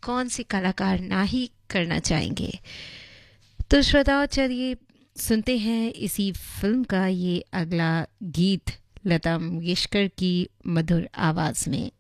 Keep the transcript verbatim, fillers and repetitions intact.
कौन सी कलाकार ना ही करना चाहेंगे। तो श्रोताओ, चलिए सुनते हैं इसी फिल्म का ये अगला गीत लता मंगेशकर की मधुर आवाज़ में।